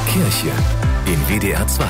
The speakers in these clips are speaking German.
Kirche in WDR 2.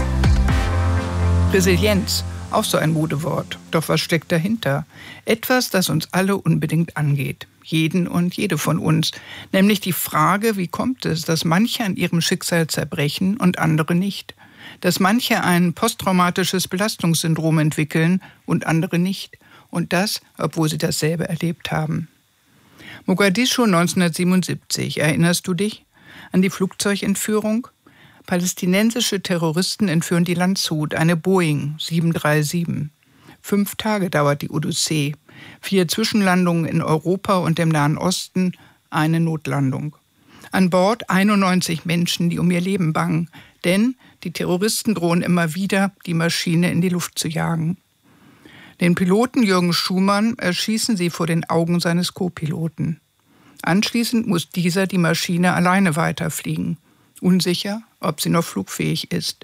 Resilienz, auch so ein Modewort. Doch was steckt dahinter? Etwas, das uns alle unbedingt angeht. Jeden und jede von uns. Nämlich die Frage, wie kommt es, dass manche an ihrem Schicksal zerbrechen und andere nicht? Dass manche ein posttraumatisches Belastungssyndrom entwickeln und andere nicht? Und das, obwohl sie dasselbe erlebt haben. Mogadischu 1977, erinnerst du dich? An die Flugzeugentführung? Palästinensische Terroristen entführen die Landshut, eine Boeing 737. 5 Tage dauert die Odyssee. 4 Zwischenlandungen in Europa und dem Nahen Osten, eine Notlandung. An Bord 91 Menschen, die um ihr Leben bangen. Denn die Terroristen drohen immer wieder, die Maschine in die Luft zu jagen. Den Piloten Jürgen Schumann erschießen sie vor den Augen seines Co-Piloten. Anschließend muss dieser die Maschine alleine weiterfliegen. Unsicher, ob sie noch flugfähig ist.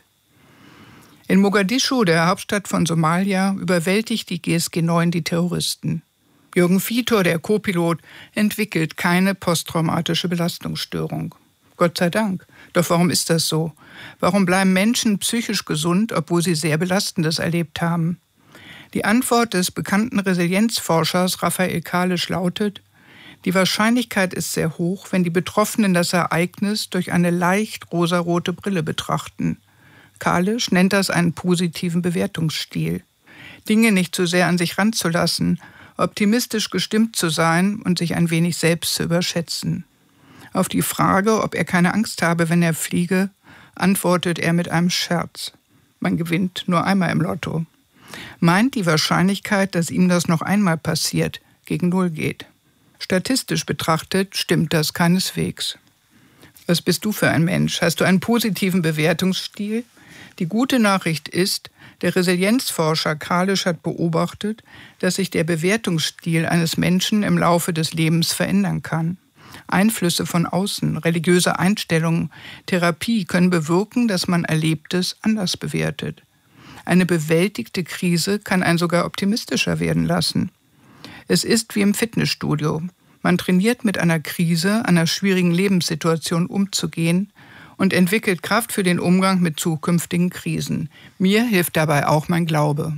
In Mogadischu, der Hauptstadt von Somalia, überwältigt die GSG 9 die Terroristen. Jürgen Vitor, der Co-Pilot, entwickelt keine posttraumatische Belastungsstörung. Gott sei Dank. Doch warum ist das so? Warum bleiben Menschen psychisch gesund, obwohl sie sehr Belastendes erlebt haben? Die Antwort des bekannten Resilienzforschers Raphael Kalisch lautet: Die Wahrscheinlichkeit ist sehr hoch, wenn die Betroffenen das Ereignis durch eine leicht rosarote Brille betrachten. Kalisch nennt das einen positiven Bewertungsstil. Dinge nicht zu sehr an sich ranzulassen, optimistisch gestimmt zu sein und sich ein wenig selbst zu überschätzen. Auf die Frage, ob er keine Angst habe, wenn er fliege, antwortet er mit einem Scherz. Man gewinnt nur einmal im Lotto. Meint, die Wahrscheinlichkeit, dass ihm das noch einmal passiert, gegen 0 geht. Statistisch betrachtet stimmt das keineswegs. Was bist du für ein Mensch? Hast du einen positiven Bewertungsstil? Die gute Nachricht ist, der Resilienzforscher Kalisch hat beobachtet, dass sich der Bewertungsstil eines Menschen im Laufe des Lebens verändern kann. Einflüsse von außen, religiöse Einstellungen, Therapie können bewirken, dass man Erlebtes anders bewertet. Eine bewältigte Krise kann einen sogar optimistischer werden lassen. Es ist wie im Fitnessstudio. Man trainiert mit einer Krise, einer schwierigen Lebenssituation umzugehen und entwickelt Kraft für den Umgang mit zukünftigen Krisen. Mir hilft dabei auch mein Glaube.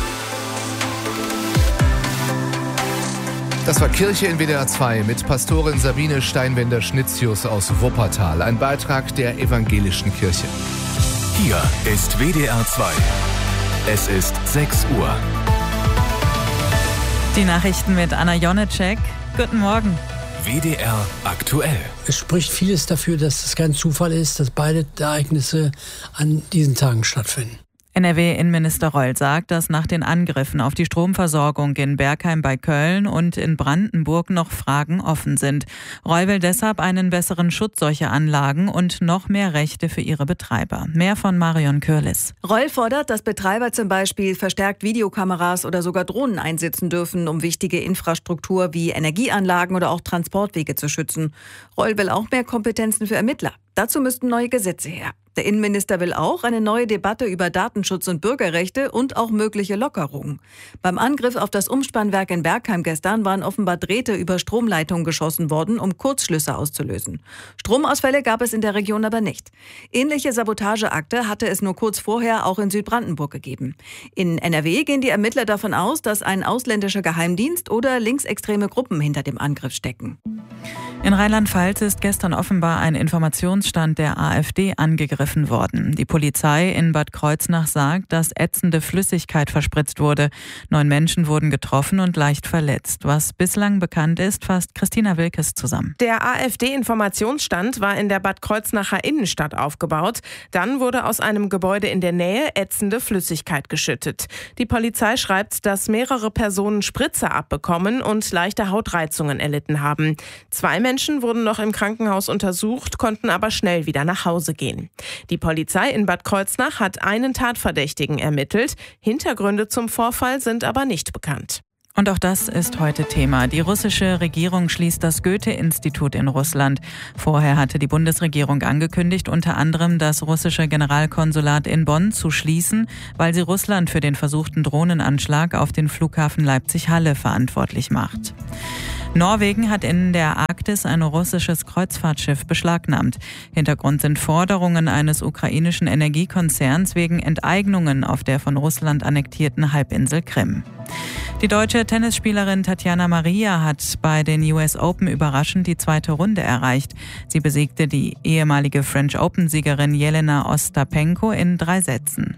Das war Kirche in WDR 2 mit Pastorin Sabine Steinwender-Schnitzius aus Wuppertal. Ein Beitrag der Evangelischen Kirche. Hier ist WDR 2. Es ist 6 Uhr. Die Nachrichten mit Anna Jonecek. Guten Morgen. WDR aktuell. Es spricht vieles dafür, dass es kein Zufall ist, dass beide Ereignisse an diesen Tagen stattfinden. NRW-Innenminister Reul sagt, dass nach den Angriffen auf die Stromversorgung in Bergheim bei Köln und in Brandenburg noch Fragen offen sind. Reul will deshalb einen besseren Schutz solcher Anlagen und noch mehr Rechte für ihre Betreiber. Mehr von Marion Kürlis. Reul fordert, dass Betreiber zum Beispiel verstärkt Videokameras oder sogar Drohnen einsetzen dürfen, um wichtige Infrastruktur wie Energieanlagen oder auch Transportwege zu schützen. Reul will auch mehr Kompetenzen für Ermittler. Dazu müssten neue Gesetze her. Der Innenminister will auch eine neue Debatte über Datenschutz und Bürgerrechte und auch mögliche Lockerungen. Beim Angriff auf das Umspannwerk in Bergheim gestern waren offenbar Drähte über Stromleitungen geschossen worden, um Kurzschlüsse auszulösen. Stromausfälle gab es in der Region aber nicht. Ähnliche Sabotageakte hatte es nur kurz vorher auch in Südbrandenburg gegeben. In NRW gehen die Ermittler davon aus, dass ein ausländischer Geheimdienst oder linksextreme Gruppen hinter dem Angriff stecken. In Rheinland-Pfalz ist gestern offenbar ein Informationsstand der AfD angegriffen worden. Die Polizei in Bad Kreuznach sagt, dass ätzende Flüssigkeit verspritzt wurde. 9 Menschen wurden getroffen und leicht verletzt. Was bislang bekannt ist, fasst Christina Wilkes zusammen. Der AfD-Informationsstand war in der Bad Kreuznacher Innenstadt aufgebaut. Dann wurde aus einem Gebäude in der Nähe ätzende Flüssigkeit geschüttet. Die Polizei schreibt, dass mehrere Personen Spritzer abbekommen und leichte Hautreizungen erlitten haben. 2 Menschen wurden noch im Krankenhaus untersucht, konnten aber schnell wieder nach Hause gehen. Die Polizei in Bad Kreuznach hat einen Tatverdächtigen ermittelt. Hintergründe zum Vorfall sind aber nicht bekannt. Und auch das ist heute Thema. Die russische Regierung schließt das Goethe-Institut in Russland. Vorher hatte die Bundesregierung angekündigt, unter anderem das russische Generalkonsulat in Bonn zu schließen, weil sie Russland für den versuchten Drohnenanschlag auf den Flughafen Leipzig-Halle verantwortlich macht. Norwegen hat in der Arktis ein russisches Kreuzfahrtschiff beschlagnahmt. Hintergrund sind Forderungen eines ukrainischen Energiekonzerns wegen Enteignungen auf der von Russland annektierten Halbinsel Krim. Die deutsche Tennisspielerin Tatjana Maria hat bei den US Open überraschend die 2. Runde erreicht. Sie besiegte die ehemalige French Open-Siegerin Jelena Ostapenko in 3 Sätzen.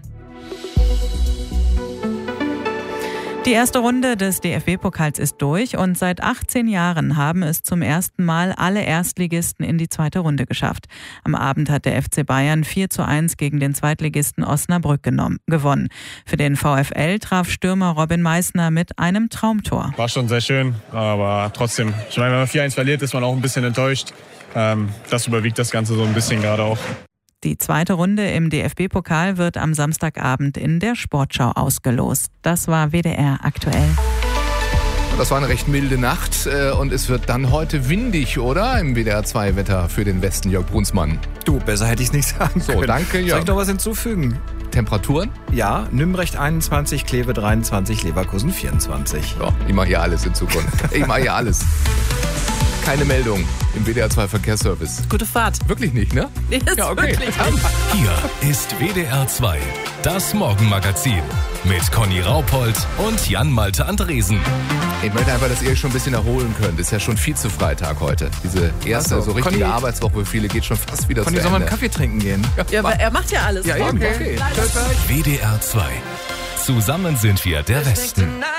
Die erste Runde des DFB-Pokals ist durch und seit 18 Jahren haben es zum ersten Mal alle Erstligisten in die 2. Runde geschafft. Am Abend hat der FC Bayern 4:1 gegen den Zweitligisten Osnabrück gewonnen. Für den VfL traf Stürmer Robin Meissner mit einem Traumtor. War schon sehr schön, aber trotzdem, ich meine, wenn man 4:1 verliert, ist man auch ein bisschen enttäuscht. Das überwiegt das Ganze so ein bisschen gerade auch. Die 2. Runde im DFB-Pokal wird am Samstagabend in der Sportschau ausgelost. Das war WDR aktuell. Das war eine recht milde Nacht und es wird dann heute windig, oder? Im WDR 2 Wetter für den Westen, Jörg Brunsmann. Du, besser hätte ich es nicht sagen können. So, danke, Jörg. Soll ich noch was hinzufügen? Temperaturen? Ja, Nürnberg 21, Kleve 23, Leverkusen 24. Ja, ich mache hier alles in Zukunft. Ich mache hier alles. Keine Meldung im WDR 2 Verkehrsservice. Gute Fahrt. Wirklich nicht, ne? Nee, ist ja, okay. Wirklich nicht. Hier ist WDR 2, das Morgenmagazin mit Conny Raupold und Jan-Malte Andresen. Ich möchte einfach, dass ihr euch schon ein bisschen erholen könnt. Ist ja schon Vize-Freitag heute. Diese erste so richtige Conny, Arbeitswoche für viele geht schon fast wieder Conny, zu Ende. soll man einen Kaffee trinken gehen? Ja, aber er macht ja alles. Ja, eben, okay. WDR 2. Zusammen sind wir der Westen.